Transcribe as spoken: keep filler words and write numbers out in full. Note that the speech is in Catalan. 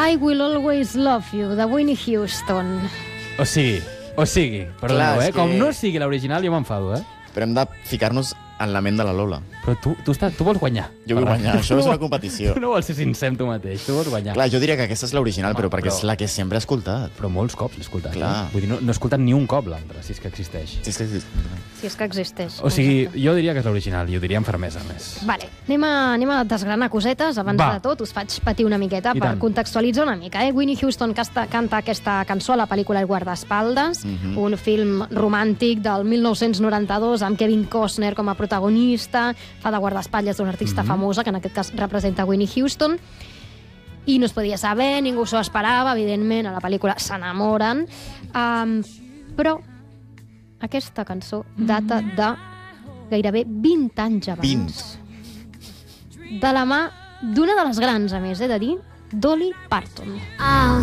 I Will Always Love You, de Whitney Houston. O sigui, o sigui, perdoneu, Clar, eh? és Com que- no sigui l'original, jo m'enfado, eh? Però hem de ficar-nos en la ment de la Lola. Però tu, tu, estàs, tu vols guanyar. Jo vull Ferran. guanyar, això Tu és una no- competició. Tu no vols ser sincer amb tu mateix, tu vols guanyar. Clar, jo diria que aquesta és l'original, Home, però perquè però- és la que sempre he escoltat. Però molts cops l'he escoltat. Clar. Eh? Vull dir, no, no he escoltat ni un cop l'altre, si és que existeix. Sí, és que... Si és que existeix. O sigui, Exacte. jo diria que és l'original, i ho diria amb fermesa, més. Vale, anem a, anem a desgranar cosetes. Abans Va. de tot, us faig patir una miqueta I per tant. contextualitzar una mica. Eh? Whitney Houston canta, canta aquesta cançó a la pel·lícula El guardaespaldes, Mhm. un film romàntic del mil nou-cents noranta-dos amb Kevin Costner com a protagonista, fa de guardaespatlles d'una artista Mhm. famosa, que en aquest cas representa Whitney Houston, i no es podia saber, ningú s'ho esperava, evidentment, a la pel·lícula s'enamoren, um, però aquesta cançó data de gairebé vint anys abans. vint. De la mà d'una de les grans, a més, he de dir, Dolly Parton. I'll